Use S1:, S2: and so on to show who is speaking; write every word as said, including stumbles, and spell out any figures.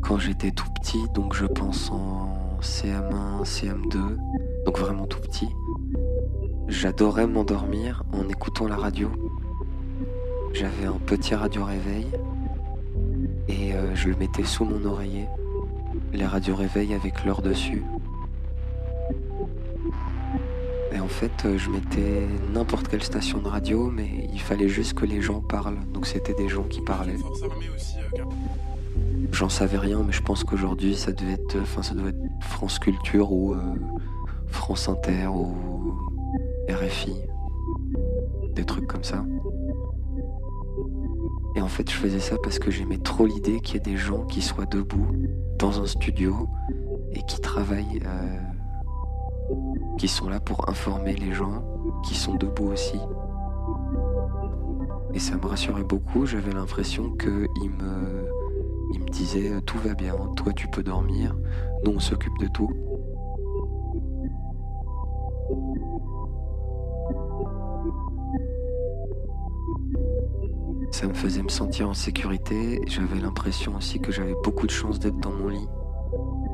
S1: quand j'étais tout petit, donc je pense en C M un, C M deux, donc vraiment tout petit, j'adorais m'endormir en écoutant la radio. J'avais un petit radio réveil et euh, je le mettais sous mon oreiller, les radios réveil avec l'heure dessus. Et en fait, euh, je mettais n'importe quelle station de radio, mais il fallait juste que les gens parlent. Donc c'était des gens qui parlaient. J'en savais rien, mais je pense qu'aujourd'hui ça devait être, enfin ça devait être France Culture ou euh, France Inter ou R F I, des trucs comme ça. Et en fait, je faisais ça parce que j'aimais trop l'idée qu'il y ait des gens qui soient debout dans un studio et qui travaillent, euh, qui sont là pour informer les gens, qui sont debout aussi. Et ça me rassurait beaucoup, j'avais l'impression qu'ils me, ils me disaient « tout va bien, toi tu peux dormir, nous on s'occupe de tout ». Ça me faisait me sentir en sécurité, j'avais l'impression aussi que j'avais beaucoup de chance d'être dans mon lit.